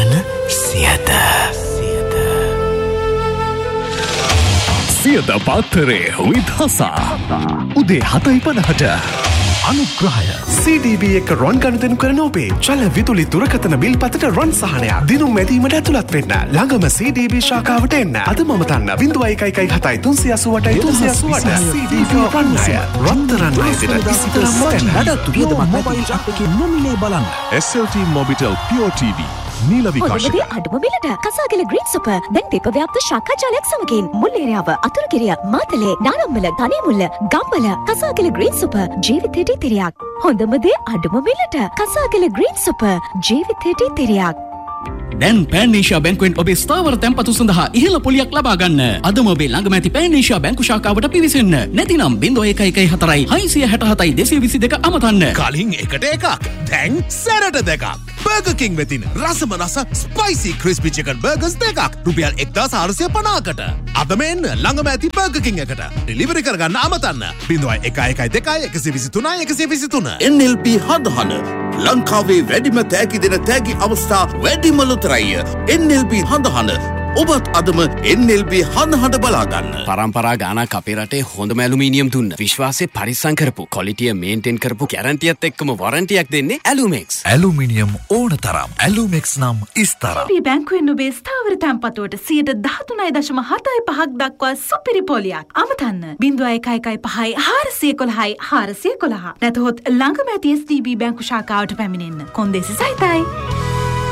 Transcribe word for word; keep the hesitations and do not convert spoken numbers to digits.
අවසාන සියත සියත පත්තරේ විදහසා උදේ හතයි පනහට අනුග්‍රහය සී ඩී බී එක රොන් ගණදනු කරන ඔබේ චල විදුලි දුරකථන බිල් පතට රොන් සහනයක් දිනුම් මැදීමට ඇතුළත් වෙන්න ළඟම සී ඩී බී ශාඛාවට එන්න අද මම තන්න බිංදුව එකයි එකයි හතයි තුන්සිය අසූඅටයි තුන්සිය අසූඅට සී ඩී බී රොන් ණය රත්තරන් වයසට ඉසිතරම් මොකද නඩත්තු වියදමක් මොබයිල් ඇප් එකේ නොමිලේ බලන්න එස් එල් ටී මොබිටෙල් පියෝ ටීවී නීල විකාශය ඔබගේ අඩුම මිලට කසාගල ග්‍රීන් සුපර් දැන් දීප ව්‍යාප්ත ශාඛා ජාලයක් සමගින් මුල්ලේරියාව අතුරුගිරිය මාතලේ නානම්මල ගණේමුල්ල ගම්පල කසාගල ග්‍රීන් සුපර් ජීවිතේට ඉතිරියක් හොඳම දේ අඩුම මිලට කසාගල ග්‍රීන් සුපර් ජීවිතේට ඉතිරියක් දැන් පෑන්නේෂා බැංකුවෙන් ඔබේ ස්ථාවර තැන්පතු සඳහා ඉහළ පොලියක් ලබා ගන්න. අදම ඔබේ ළඟම ඇති පෑන්නේෂා බැංකු ශාඛාවට පිවිසෙන්න. නැතිනම් බිංදුව එකයි එකයි හතරයි හයසිය හැට හතයි දෙසිය විසි දෙක අමතන්න. කලින් එකට එකක් දැන් සැරට දෙකක්. බර්ගර් කිං වෙතින් රසම රස ස්පයිසි ක්‍රිස්පි චිකන් බර්ගර්ස් දෙකක් රුපියල් එක්දාස් හාරසිය පනහකට. අදම එන්න ළඟම ඇති බර්ගර් කිං එකට. ඩෙලිවරි කරගන්න අමතන්න. බිංදුව එකයි එකයි දෙකයි එකසිය විසි තුනයි එකසිය විසි තුන. එන් එල් පී හදහන ලංකාවේ වැඩිම තෑගි දෙන තෑගි අවස්ථා වැඩිම ලොතරැය එන් එල් පී හඳහන ඔබත් අදම එන් එල් පී හඳහන බලාගන්න. පරම්පරා ගානක් අපේ රටේ හොඳම ඇලුමිනියම් දුන්න විශ්වාසය පරිස්සම් කරපු ක්වොලිටිය මේන්ටේන් කරපු ගැරන්ටියත් එක්කම වොරන්ටියක් දෙන්නේ ඇලුමෙක්ස්. ඇලුමිනියම් ඕන තරම් ඇලුමෙක්ස් නම් ඉස්තරම්. අපි බැංකුවෙන් ඔබේ ස්ථාවර තැන්පතුවට සියයට දහතුනයි දශම හතයි පහක් දක්වා සුපිරි පොලියක් අමතන්න. බිංදුව එකයි එකයි පහයි හාරසිය එකොළහයි හාරසිය එකොළහ. නැතහොත් ළඟම ඇති එස් ඩී බී බැංකු ශාඛාවට පැමිණෙන්න. කොන්දේසි සහිතයි.